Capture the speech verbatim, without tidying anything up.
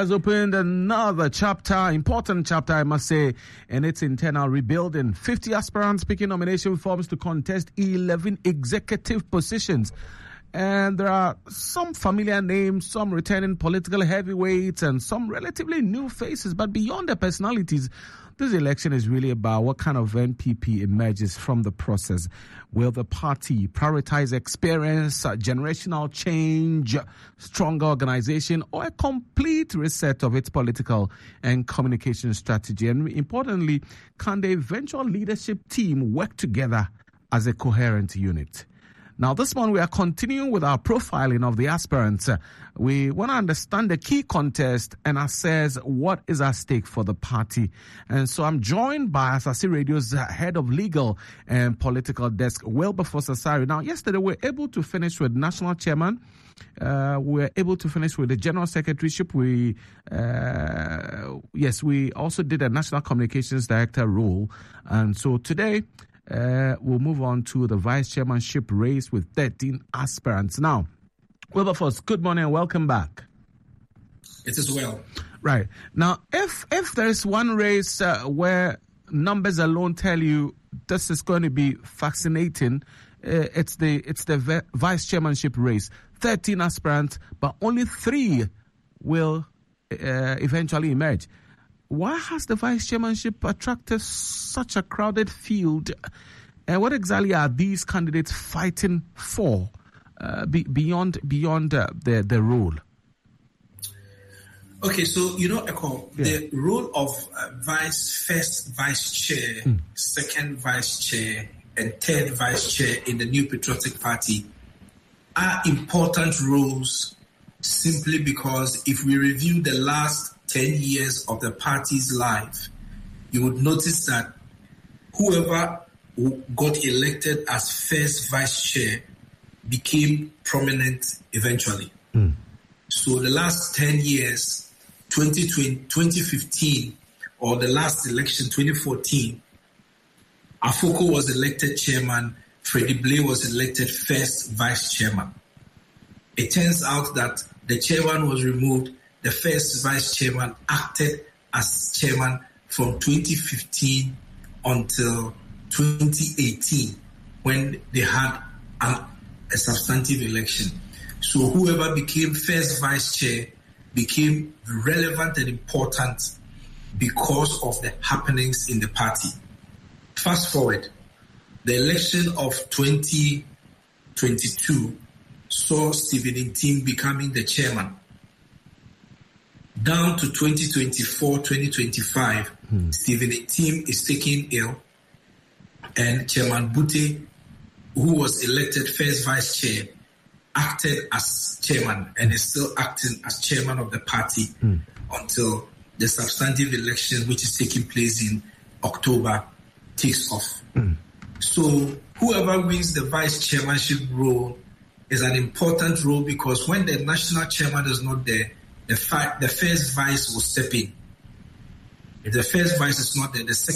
has opened another chapter, important chapter, I must say, in its internal rebuilding. fifty aspirants picking nomination forms to contest eleven executive positions. And there are some familiar names, some returning political heavyweights, and some relatively new faces. But beyond the personalities, this election is really about what kind of N P P emerges from the process. Will the party prioritize experience, uh, generational change, stronger organization, or a complete reset of its political and communication strategy? And importantly, can the eventual leadership team work together as a coherent unit? Now, this month, we are continuing with our profiling of the aspirants. Uh, we want to understand the key contest and assess what is at stake for the party. And so I'm joined by Asase Radio's head of legal and political desk, Wilberforce Asare. Now, yesterday, we were able to finish with national chairman. Uh, we were able to finish with the general secretaryship. We, uh, yes, we also did a national communications director role. And so today, Uh, we'll move on to the vice chairmanship race with thirteen aspirants. Now, Wilberforce, good morning and welcome back. It is well. Right. Now, if if there is one race uh, where numbers alone tell you this is going to be fascinating, uh, it's the it's the v- vice chairmanship race. thirteen aspirants, but only three will uh, eventually emerge. Why has the vice chairmanship attracted such a crowded field? And what exactly are these candidates fighting for uh, be, beyond beyond uh, the, the role? Okay, so, you know, Eko, yeah. the role of uh, vice, first vice chair, mm. second vice chair, and third vice chair in the New Patriotic Party are important roles simply because if we review the last ten years of the party's life, you would notice that whoever got elected as first vice chair became prominent eventually. Mm. So the last ten years, twenty twenty, twenty fifteen, or the last election, twenty fourteen, Afoko was elected chairman, Freddie Blay was elected first vice chairman. It turns out that the chairman was removed. The first vice chairman acted as chairman from twenty fifteen until twenty eighteen when they had a, a substantive election. So whoever became first vice chair became relevant and important because of the happenings in the party. Fast forward, the election of twenty twenty-two saw Stephen Ntim becoming the chairman. Down to twenty twenty-four, twenty twenty-five, hmm. Stephen Ntim is taken ill, and Chairman Bute, who was elected first vice chair, acted as chairman and is still acting as chairman of the party hmm. until the substantive election, which is taking place in October, takes off. Hmm. So whoever wins the vice chairmanship role is an important role because when the national chairman is not there, The, fi- the first vice will step in. If the first vice is not there, the second